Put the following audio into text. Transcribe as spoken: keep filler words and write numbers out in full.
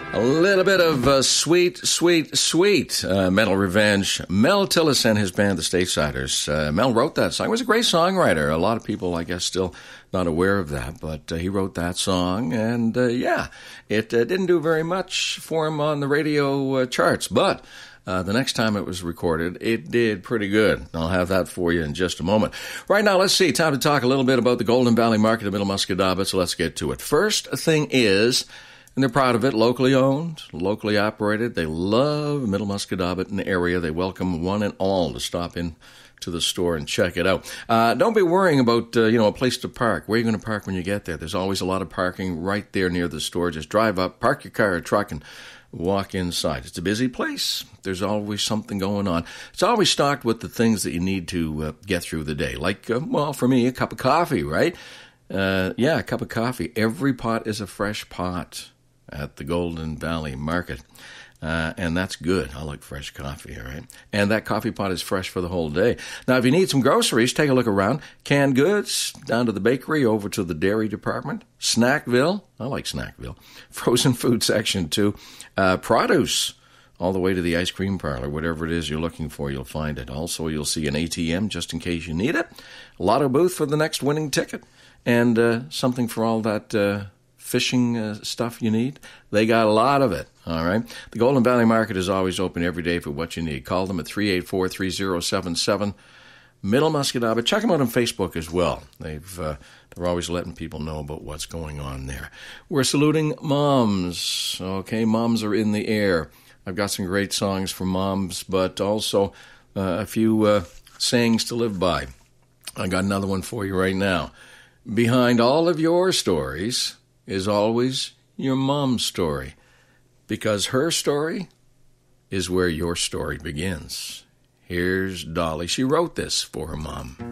A little bit of uh, sweet, sweet, sweet uh, Metal Revenge. Mel Tillis and his band, the Statesiders. Uh, Mel wrote that song. He was a great songwriter. A lot of people, I guess, still not aware of that, but uh, he wrote that song, and uh, yeah, it uh, didn't do very much for him on the radio uh, charts, but uh, the next time it was recorded, it did pretty good. I'll have that for you in just a moment. Right now, let's see, time to talk a little bit about the Golden Valley Market of Middle Musquodoboit, so let's get to it. First thing is, and they're proud of it, locally owned, locally operated. They love Middle Musquodoboit and the area. They welcome one and all to stop in to the store and check it out. Uh, don't be worrying about, uh, you know, a place to park. Where are you going to park when you get there? There's always a lot of parking right there near the store. Just drive up, park your car or truck, and walk inside. It's a busy place. There's always something going on. It's always stocked with the things that you need to uh, get through the day. Like, uh, well, for me, a cup of coffee, right? Uh, yeah, a cup of coffee. Every pot is a fresh pot at the Golden Valley Market. Uh, and that's good. I like fresh coffee, all right? And that coffee pot is fresh for the whole day. Now, if you need some groceries, take a look around. Canned goods, down to the bakery, over to the dairy department. Snackville, I like Snackville. Frozen food section, too. Uh, produce, all the way to the ice cream parlor. Whatever it is you're looking for, you'll find it. Also, you'll see an A T M just in case you need it. A lotto booth for the next winning ticket. And uh, something for all that uh, fishing uh, stuff you need. They got a lot of it. All right. The Golden Valley Market is always open every day for what you need. Call them at three eight four, three zero seven seven. Middle Musquodoboit. Check them out on Facebook as well. They've uh, they're always letting people know about what's going on there. We're saluting moms. Okay, moms are in the air. I've got some great songs for moms, but also uh, a few uh, sayings to live by. I got another one for you right now. Behind all of your stories is always your mom's story, because her story is where your story begins. Here's Dolly. She wrote this for her mom.